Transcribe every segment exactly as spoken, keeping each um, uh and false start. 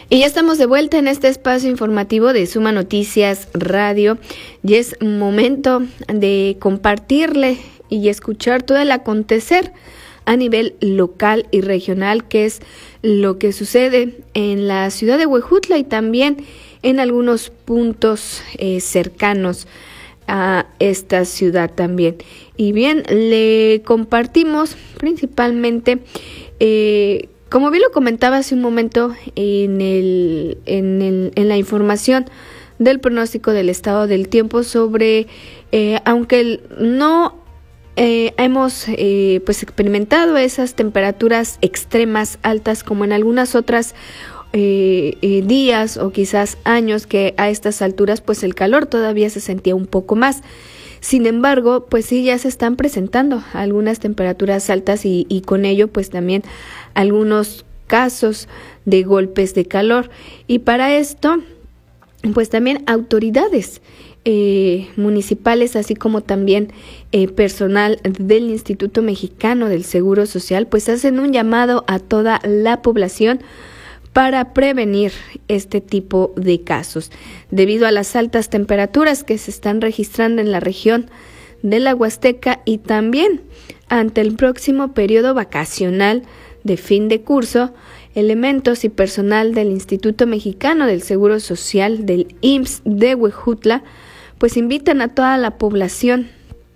Y ya estamos de vuelta en este espacio informativo de Suma Noticias Radio y es momento de compartirle y escuchar todo el acontecer a nivel local y regional, que es lo que sucede en la ciudad de Huejutla y también en algunos puntos eh, cercanos a esta ciudad también. Y bien, le compartimos principalmente eh, como bien lo comentaba hace un momento en el, en el, en la información del pronóstico del estado del tiempo sobre, eh, aunque no eh, hemos eh, pues experimentado esas temperaturas extremas altas como en algunas otras eh, eh, días o quizás años, que a estas alturas pues el calor todavía se sentía un poco más. Sin embargo, pues sí, ya se están presentando algunas temperaturas altas y, y con ello pues también algunos casos de golpes de calor. Y para esto, pues también autoridades eh, municipales, así como también eh, personal del Instituto Mexicano del Seguro Social, pues hacen un llamado a toda la población para prevenir este tipo de casos. Debido a las altas temperaturas que se están registrando en la región de la Huasteca y también ante el próximo periodo vacacional de fin de curso, elementos y personal del Instituto Mexicano del Seguro Social del I M S S de Huejutla pues invitan a toda la población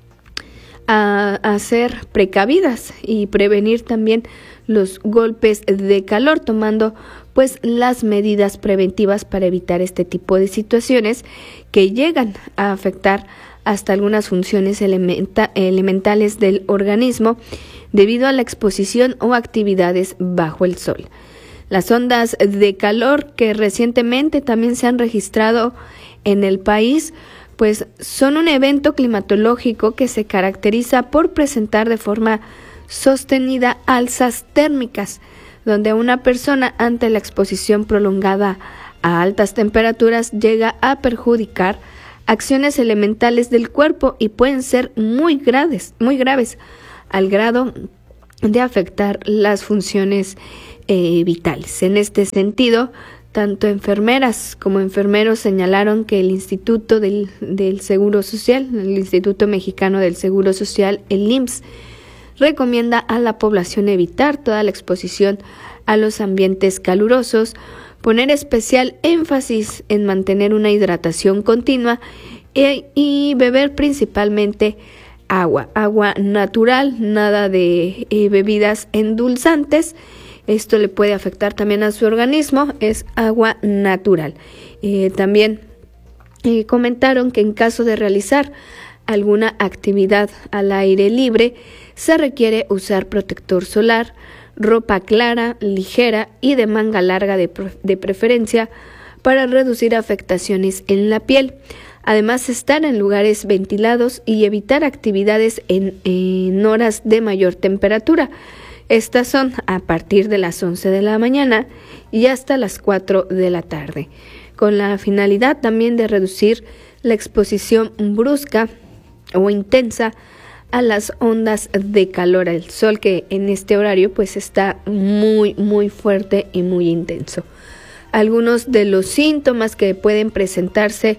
a, a ser precavidas y prevenir también los golpes de calor, tomando pues las medidas preventivas para evitar este tipo de situaciones que llegan a afectar hasta algunas funciones elementa- elementales del organismo debido a la exposición o actividades bajo el sol. Las ondas de calor que recientemente también se han registrado en el país, pues son un evento climatológico que se caracteriza por presentar de forma sostenida alzas térmicas, donde una persona ante la exposición prolongada a altas temperaturas llega a perjudicar acciones elementales del cuerpo y pueden ser muy graves, muy graves, al grado de afectar las funciones eh, vitales. En este sentido, tanto enfermeras como enfermeros señalaron que el Instituto del, del Seguro Social, el Instituto Mexicano del Seguro Social, el I M S S, recomienda a la población evitar toda la exposición a los ambientes calurosos, poner especial énfasis en mantener una hidratación continua y, y beber principalmente agua, agua natural, nada de eh, bebidas endulzantes. Esto le puede afectar también a su organismo, es agua natural. Eh, también eh, comentaron que en caso de realizar alguna actividad al aire libre, se requiere usar protector solar, ropa clara, ligera y de manga larga de, pre- de preferencia para reducir afectaciones en la piel. Además, estar en lugares ventilados y evitar actividades en, en horas de mayor temperatura. Estas son a partir de las once de la mañana y hasta las cuatro de la tarde, con la finalidad también de reducir la exposición brusca o intensa a las ondas de calor al sol, que en este horario pues está muy muy fuerte y muy intenso. Algunos de los síntomas que pueden presentarse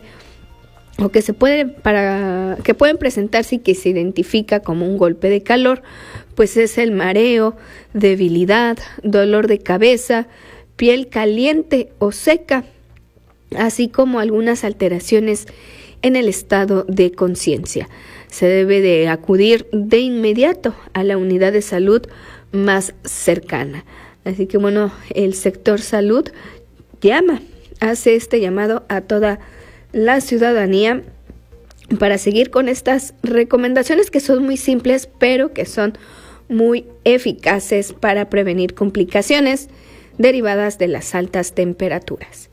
o que se pueden para que pueden presentarse y que se identifica como un golpe de calor, pues es el mareo, debilidad, dolor de cabeza, piel caliente o seca, así como algunas alteraciones en el estado de conciencia. Se debe de acudir de inmediato a la unidad de salud más cercana. Así que bueno, el sector salud llama, hace este llamado a toda la ciudadanía para seguir con estas recomendaciones que son muy simples, pero que son muy eficaces para prevenir complicaciones derivadas de las altas temperaturas.